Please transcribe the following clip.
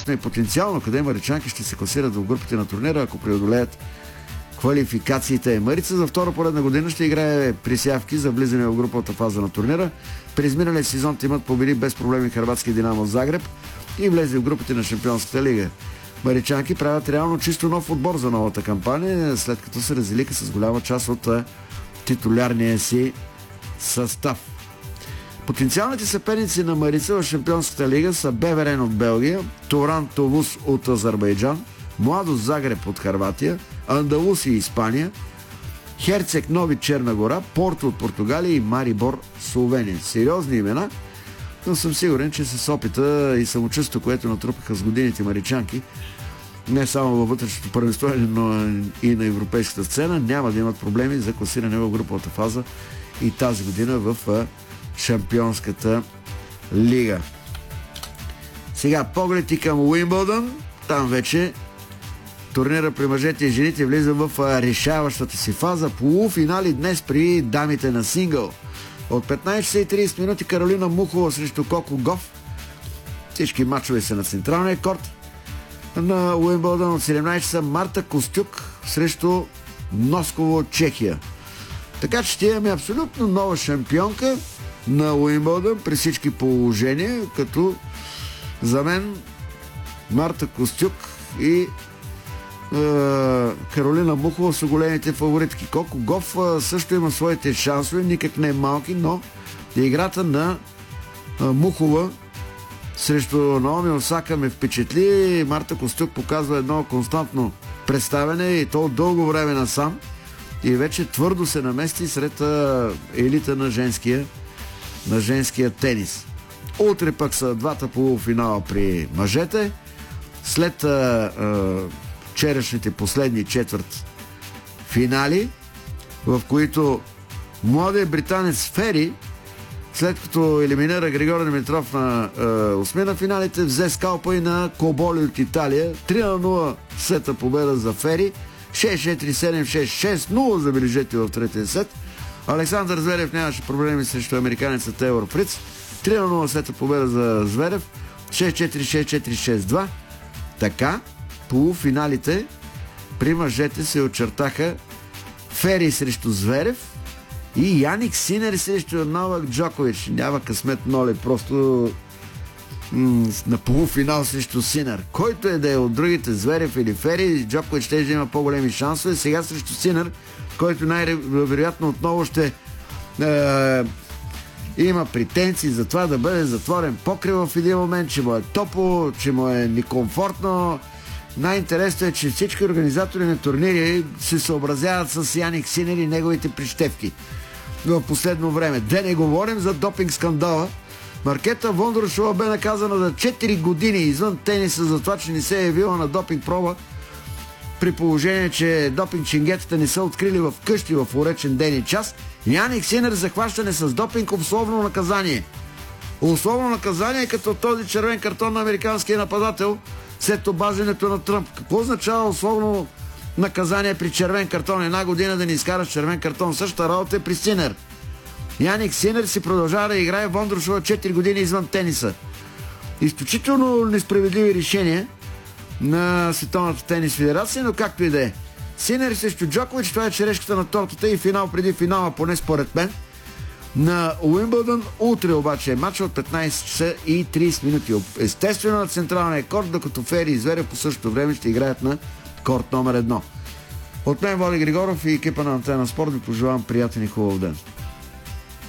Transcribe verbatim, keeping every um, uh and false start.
вероятно и потенциално къде маричанки ще се класират в групите на турнира, ако преодолеят квалификациите. Марица за втора поредна година ще играе присявки за влизане в груповата фаза на турнира. През миналия сезон имат победи без проблеми хърватски Динамо Загреб и влезе в групите на Шампионската лига. Маричанки правят реално чисто нов отбор за новата кампания, след като се разделиха с голяма част от титулярния си състав. Потенциалните съперници на Марица в Шампионската лига са Беверен от Белгия, Туран Товус от Азербайджан, Младост Загреб от Хърватия, Андалус и Испания, Херцег Нови Черна гора, Порто от Португалия и Марибор Словения. Сериозни имена, но съм сигурен, че с опита и самочувствието, което натрупаха с годините маричанки, не само във вътрешното първенство, но и на европейската сцена, няма да имат проблеми за класиране в груповата фаза и тази година в Шампионската лига. Сега поглед и към Уимбълдън. Там вече турнира при мъжете и жените влиза в решаващата си фаза. Полуфинали днес при дамите на сингъл. От петнайсет часа и трийсет минути Каролина Мухова срещу Коко Гоф. Всички мачове са на централния корт. На Уимбълдън от седемнайсет часа Марта Костюк срещу Носково, Чехия. Така че ще имаме абсолютно нова шампионка на Уимбълдън при всички положения, като за мен Марта Костюк и е, Каролина Мухова са големите фаворитки. Коко Гоф е, също има своите шансове, никак не е малки, но играта на е, Мухова срещу Наоми Осака ме впечатли. Марта Костюк показва едно константно представяне и то от дълго време насам и вече твърдо се намести сред е, елита на женския на женския тенис. Утре пък са двата полуфинала при мъжете. След а, а, вчерашните последни четвърт финали, в които младият британец Фери, след като елиминира Григор Димитров на а, осми на финалите, взе скалпа и на Коболи от Италия. три на нула сета победа за Фери. шест четири седем шест шест нула, забележете, в третия сет. Александър Зверев нямаше проблеми срещу американеца Тейлор Фриц. три на нула сета победа за Зверев. шест четири шест четири шест два. Така, полуфиналите при мъжете се очертаха Фери срещу Зверев и Яник Синер срещу Новак Джокович. Няма късмет, Ноли, просто м- на полуфинал срещу Синер. Който е да е от другите, Зверев или Фери, Джокович ще има по-големи шансове. Сега срещу Синер, който най-вероятно отново ще е, има претенции за това да бъде затворен покрив в един момент, че му е топло, че му е некомфортно. Най-интересно е, че всички организатори на турнири се съобразяват с Яник Синер и неговите прищевки в последно време. Да не говорим за допинг скандала. Маркета Вондрушова бе наказана за четири години извън тениса за това, че не се е явила на допинг проба, при положение, че допинг ченгетата не са открили в къщи в уречен ден и час. Яник Синер за хващане с допинг условно наказание. Условно наказание като този червен картон на американския нападател след обаждането на Тръмп. Какво означава условно наказание при червен картон? Една година да ни изкараш червен картон. Същата работа е при Синер. Яник Синер си продължава да играе Вондрушова четири години извън тениса. Изключително несправедливи решения на Световната тенис федерация, но както и да е. Синер срещу Джокович, това е черешката на тортата и финал преди финала, поне според мен. На Уимбълдън утре обаче е матч от петнайсет часа и трийсет минути. Естествено на централния корт, докато Фери и Зверев по същото време ще играят на корт номер едно. От мен Води Григоров и екипа на Антена Спорт ви пожелавам приятен и хубав ден.